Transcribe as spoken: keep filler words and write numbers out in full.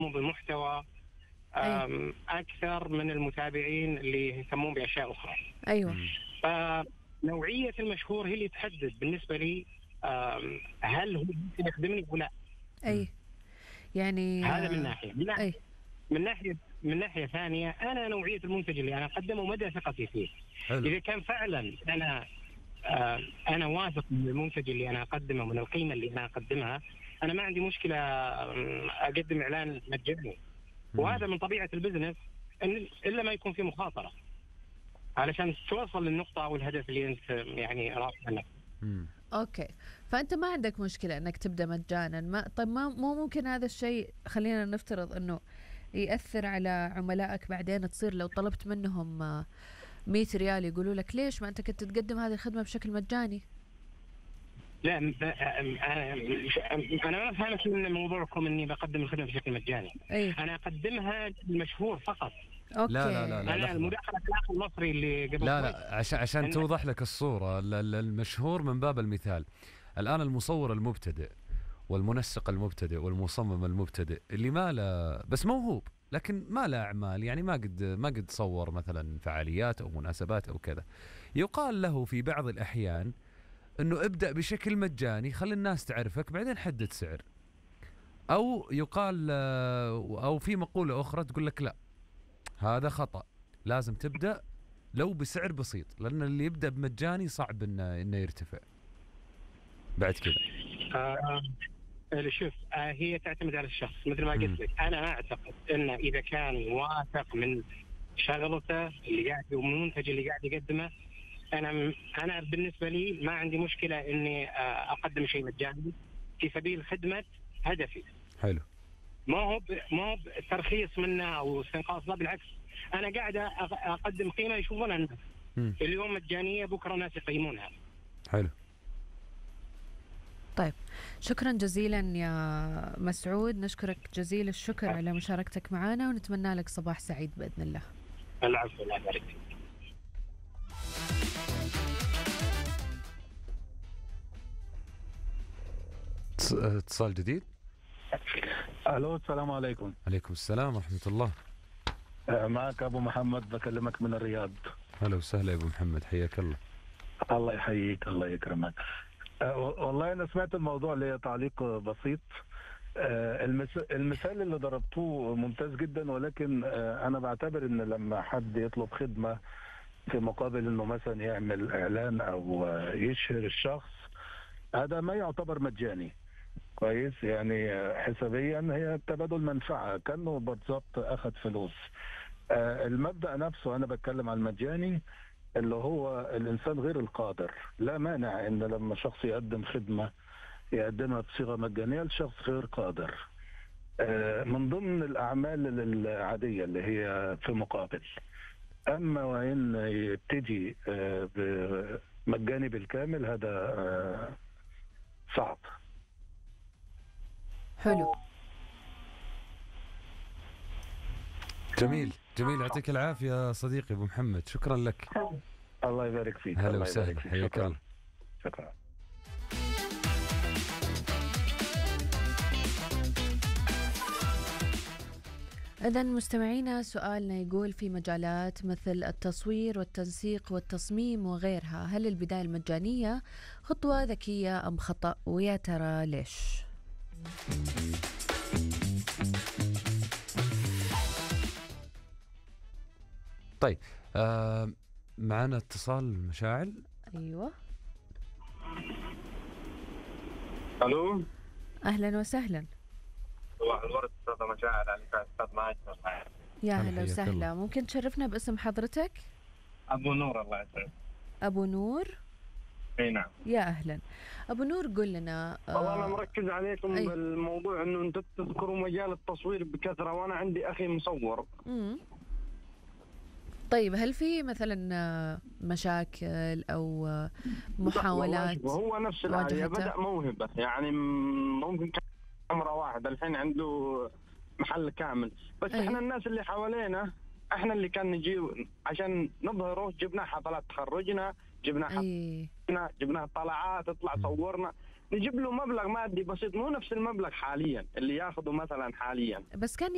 بمحتوى أيوة. أم، أكثر من المتابعين اللي يهتمون بأشياء أخرى. أيوة. فنوعية المشهور هي اللي تحدد بالنسبة لي أم، هل هو ممكن يخدمني ولا لا. أي يعني هذا من ناحية. من ناحية أي من ناحية من ناحية ثانية، أنا نوعية المنتج اللي أنا أقدمه مدى ثقتي فيه. حلو. إذا كان فعلا أنا آه، أنا واثق من المنتج اللي أنا أقدمه ومن القيمة اللي أنا أقدمها، أنا ما عندي مشكلة آم، أقدم إعلان مجاني. وهذا من طبيعة البزنس، إن إلا ما يكون في مخاطرة علشان توصل للنقطة أو الهدف اللي أنت يعني رايح عنه. أوكي، فأنت ما عندك مشكلة أنك تبدأ مجانا. ما طيب ما مو ممكن هذا الشيء، خلينا نفترض أنه يأثر على عملائك بعدين، تصير لو طلبت منهم آه، مية ريال يقولوا لك ليش ما أنت كنت تقدم هذه الخدمة بشكل مجاني؟ لا م- آم، آم، مش- آم، أنا ما فهمت من موضوعكم إني بقدم الخدمة بشكل مجاني. أي. أنا أقدمها للمشهور فقط. أوكي. لا لا لا لا أنا لحظة. المداخلة في الأخ المصري اللي قبل لا شوي. لا عشان عشان إن- توضح لك الصورة. ال- ال- المشهور من باب المثال. الآن المصور المبتدئ والمنسق المبتدئ والمصمم المبتدئ اللي ما له بس موهوب لكن ما له أعمال، يعني ما قد ما قد صور مثلا فعاليات أو مناسبات أو كذا، يقال له في بعض الأحيان إنه ابدأ بشكل مجاني، خلي الناس تعرفك بعدين حدد سعر. أو يقال آه، أو في مقولة أخرى تقول لك لا، هذا خطأ، لازم تبدأ لو بسعر بسيط، لأن اللي يبدأ بمجاني صعب إنه إنه يرتفع بعد كذا. آه اللي شوف آه هي تعتمد على الشخص. مثل ما قلت لك، أنا أعتقد أن إذا كان واثق من شغلته اللي قاعد والمنتج اللي قاعد يقدمه، أنا أنا بالنسبة لي ما عندي مشكلة إني آه أقدم شيء مجاني في سبيل خدمة هدفي. حلو. ما هو ب... ما هو ترخيص منه أو استنقاص، لا بالعكس، أنا قاعد أق- أقدم قيمة يشوفونها الناس. مم. اليوم مجانية، بكرة ناس يقيمونها. حلو. طيب شكرا جزيلا يا مسعود، نشكرك جزيل الشكر على مشاركتك معنا، ونتمنى لك صباح سعيد بإذن الله. العفو، الله يبارك فيك. اتص- اتصال جديد. الو السلام عليكم. عليكم السلام ورحمة الله. آه، معك ابو محمد بكلمك من الرياض. هلا وسهلا يا ابو محمد، حياك الله. الله يحييك، الله يكرمك. آه، والله انا سمعت الموضوع، لي تعليق بسيط. آه، المس- المثال اللي ضربتوه ممتاز جدا، ولكن آه، انا بعتبر ان لما حد يطلب خدمة في مقابل انه مثلا يعمل اعلان او آه، يشهر الشخص، هذا ما يعتبر مجاني. كويس، يعني آه، حسابيا هي تبادل منفعة، كأنه بالضبط اخذ فلوس. آه، المبدأ نفسه أنا بتكلم عن المجاني، اللي هو الإنسان غير القادر. لا مانع إن لما شخص يقدم خدمة يقدمها بصيغة مجانية لشخص غير قادر، آه، من ضمن الأعمال العادية اللي هي في مقابل. أما وإن يبتدي آه، بمجاني بالكامل، هذا آه، صعب. حلو. جميل جميل، يعطيك العافية صديقي ابو محمد، شكرا لك. الله يبارك فيك. هلا الله وسهلا، يبارك فيك. حياك شكرا. الله. شكرا. إذن مستمعينا، سؤالنا يقول في مجالات مثل التصوير والتنسيق والتصميم وغيرها، هل البداية المجانية خطوة ذكية أم خطأ؟ ويا ترى ليش؟ طيب آه معنا اتصال مشاعل. أيوة، الو، أهلا وسهلا. صباح الورد استاذ مشاعر، عليك استاذ ماجد. يا هلا، هلا حياك وسهلا، الله. ممكن تشرفنا باسم حضرتك؟ ابو نور، الله يسعدك. أبو نور. اي نعم. يا أهلا أبو نور، قل لنا. والله أنا مركز عليكم أي. بالموضوع إنه أنتم تذكروا مجال التصوير بكثرة، وأنا عندي أخي مصور. مم. طيب هل في مثلا مشاكل أو محاولات؟ وهو نفس العادية، واجهته؟ بدأ موهبة، يعني م- ممكن كاميرا واحدة الحين عنده محل كامل، بس أي. إحنا الناس اللي حوالينا إحنا اللي كان نجيب عشان نظهره، جبنا حفلات تخرجنا، جبنا حفلات أي. جبناه طلعات، اطلع صورنا، نجيب له مبلغ مادي بسيط، مو نفس المبلغ حاليا اللي ياخذه مثلا حاليا. بس كان